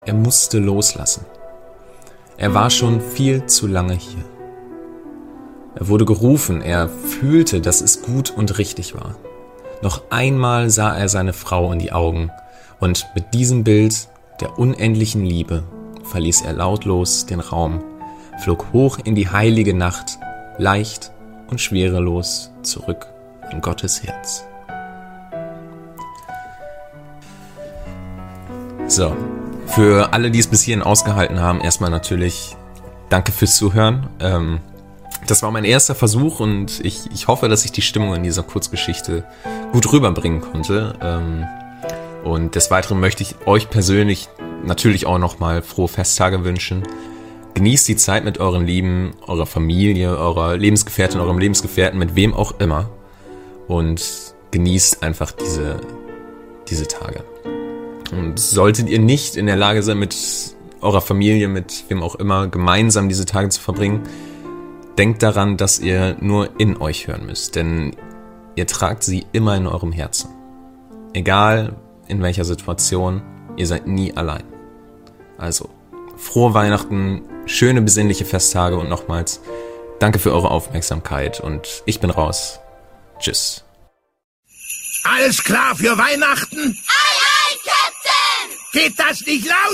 Er musste loslassen. Er war schon viel zu lange hier. Er wurde gerufen, er fühlte, dass es gut und richtig war. Noch einmal sah er seine Frau in die Augen und mit diesem Bild der unendlichen Liebe verließ er lautlos den Raum, flog hoch in die heilige Nacht, leicht und schwerelos zurück in Gottes Herz. So, für alle, die es bis hierhin ausgehalten haben, erstmal natürlich danke fürs Zuhören. Das war mein erster Versuch und ich hoffe, dass ich die Stimmung in dieser Kurzgeschichte gut rüberbringen konnte. Und des Weiteren möchte ich euch persönlich natürlich auch nochmal frohe Festtage wünschen. Genießt die Zeit mit euren Lieben, eurer Familie, eurer Lebensgefährtin, eurem Lebensgefährten, mit wem auch immer. Und genießt einfach diese Tage. Und solltet ihr nicht in der Lage sein, mit eurer Familie, mit wem auch immer, gemeinsam diese Tage zu verbringen, denkt daran, dass ihr nur in euch hören müsst, denn ihr tragt sie immer in eurem Herzen. Egal in welcher Situation, ihr seid nie allein. Also, frohe Weihnachten, schöne besinnliche Festtage und nochmals danke für eure Aufmerksamkeit und ich bin raus. Tschüss. Alles klar für Weihnachten? Ei, ei, Captain! Geht das nicht laut?